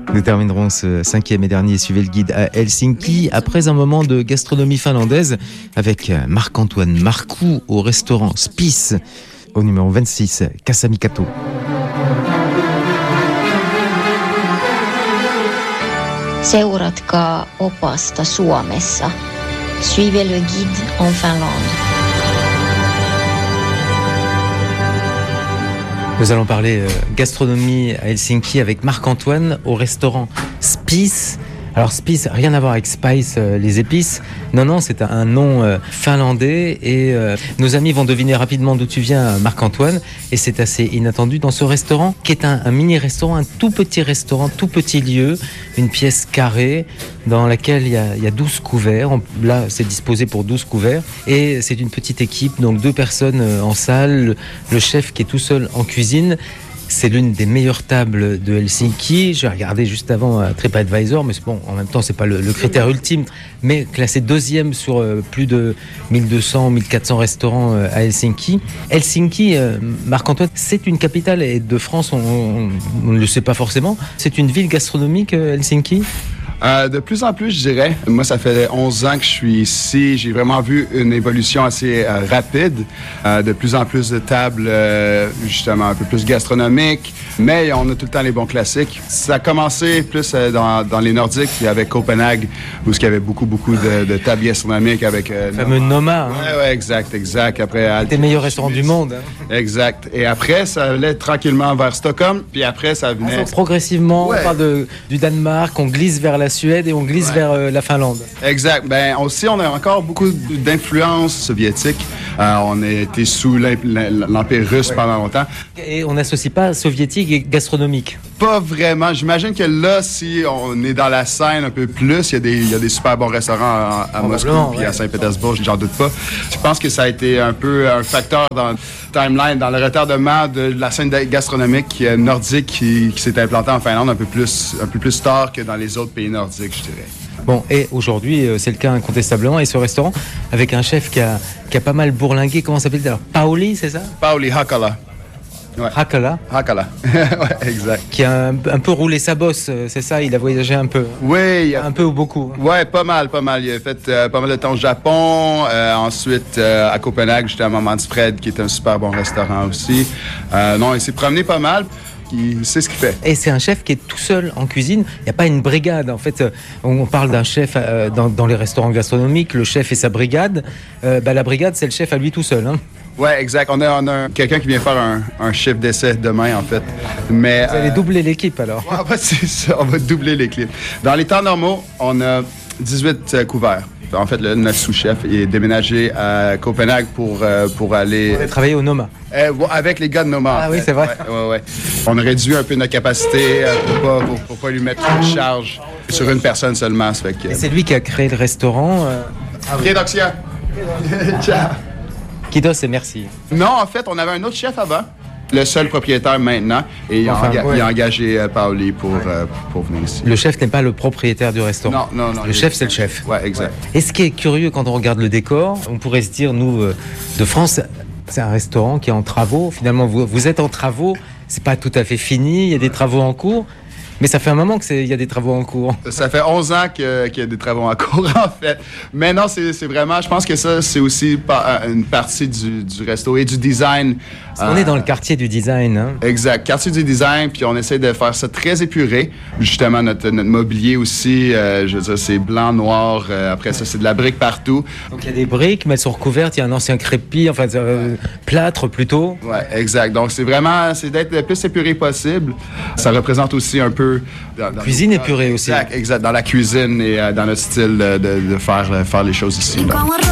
Nous terminerons ce 5e et dernier Suivez le guide à Helsinki après un moment de gastronomie finlandaise avec Marc-Antoine Marcoux au restaurant Spice au numéro 26, Kasamikato. Seuratkaa opasta Suomessa. Suivez le guide en Finlande. Nous allons parler gastronomie à Helsinki avec Marc-Antoine au restaurant Spice. Alors Spice, rien à voir avec Spice, les épices. Non, c'est un nom finlandais et nos amis vont deviner rapidement d'où tu viens, Marc-Antoine. Et c'est assez inattendu dans ce restaurant qui est un mini-restaurant, un tout petit lieu, une pièce carrée dans laquelle il y a 12 couverts. Là, c'est disposé pour 12 couverts. Et c'est une petite équipe, donc 2 personnes en salle. Le chef qui est tout seul en cuisine. C'est l'une des meilleures tables de Helsinki. J'ai regardé juste avant TripAdvisor, mais bon, en même temps, c'est pas le critère ultime, mais classé 2e sur plus de 1200, 1400 restaurants à Helsinki. Helsinki, Marc-Antoine, c'est une capitale et de France, on ne le sait pas forcément. C'est une ville gastronomique, Helsinki ? De plus en plus, je dirais. Moi, ça fait 11 ans que je suis ici. J'ai vraiment vu une évolution assez rapide. De plus en plus de tables, justement, un peu plus gastronomiques. Mais on a tout le temps les bons classiques. Ça a commencé plus dans les Nordiques, avec Copenhague, où il y avait beaucoup de tables gastronomiques avec... le fameux Noma. Ouais, exact. Après, des meilleurs restaurants du monde. Hein. Exact. Et après, ça allait tranquillement vers Stockholm. Puis après, ça venait... Progressivement, on parle du Danemark, on glisse vers la Suède et on glisse vers la Finlande. Exact. Ben aussi, on a encore beaucoup d'influence soviétique. On a été sous l'Empire russe pendant longtemps. Et on n'associe pas soviétique et gastronomique. Pas vraiment. J'imagine que là, si on est dans la scène un peu plus, il y a des super bons restaurants à Moscou puis à Saint-Pétersbourg, j'en doute pas. Je pense que ça a été un peu un facteur dans le timeline, dans le retardement de la scène gastronomique nordique qui s'est implantée en Finlande un peu plus tard que dans les autres pays nordiques, je dirais. Bon, et aujourd'hui, c'est le cas incontestablement. Et ce restaurant, avec un chef qui a pas mal bourlingué, comment s'appelle-t-il alors ? Pauli, c'est ça ? Pauli Hakala. Ouais. Hakala, ouais, exact. Qui a un peu roulé sa bosse, c'est ça ? Il a voyagé un peu. Oui. Un peu ou beaucoup. Ouais, pas mal. Il a fait pas mal de temps au Japon. Ensuite, à Copenhague, j'étais à Manfred, qui est un super bon restaurant aussi. Non, il s'est promené pas mal. Il sait ce qu'il fait. Et c'est un chef qui est tout seul en cuisine. Il n'y a pas une brigade. En fait, on parle d'un chef dans les restaurants gastronomiques, le chef et sa brigade. La brigade, c'est le chef à lui tout seul. Hein. Ouais, exact. On a quelqu'un qui vient faire un chiffre d'essai demain, en fait. Mais, vous allez doubler l'équipe, alors? Ouais, c'est ça. On va doubler l'équipe. Dans les temps normaux, on a 18 couverts. En fait, notre sous-chef est déménagé à Copenhague pour aller... On a travaillé au Noma. Avec les gars de Noma. Ah oui, c'est vrai. Ouais. On a réduit un peu notre capacité pour pas lui mettre une charge sur une personne seulement. Et c'est lui qui a créé le restaurant. Kiitoksia. Ciao. Kidos et merci. Non, en fait, on avait un autre chef avant. Le seul propriétaire maintenant, et il a engagé Pauli pour venir ici. Le chef n'est pas le propriétaire du restaurant. Non. Le chef, c'est le chef. Ouais, exact. Et ce qui est curieux quand on regarde le décor, on pourrait se dire, nous, de France, c'est un restaurant qui est en travaux. Finalement, vous êtes en travaux, c'est pas tout à fait fini, il y a des travaux en cours. Mais ça fait un moment qu'il y a des travaux en cours. Ça fait 11 ans qu'il y a des travaux en cours, en fait. Mais non, c'est vraiment... Je pense que ça, c'est aussi une partie du resto et du design. On est dans le quartier du design. Hein? Exact. Quartier du design, puis on essaie de faire ça très épuré. Justement, notre mobilier aussi, je veux dire, c'est blanc, noir. Après ça, c'est de la brique partout. Donc, il y a des briques, mais elles sont recouvertes. Il y a un ancien crépi, enfin, plâtre plutôt. Ouais, exact. Donc, c'est d'être le plus épuré possible. Ça représente aussi un peu... Cuisine épurée aussi. Exact. Dans la cuisine et dans notre style de faire les choses ici. Là.